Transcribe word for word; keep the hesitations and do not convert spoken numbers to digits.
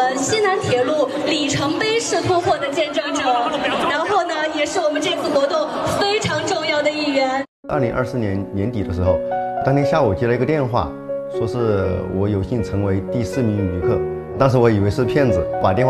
们西南铁路里程碑式突破的见证者，然后呢，也是我们这次活动非常重要的一员。 二零二四年年底的时候，当天下午接了一个电话，说是我有幸成为第四名旅客，当时我以为是骗子，把电话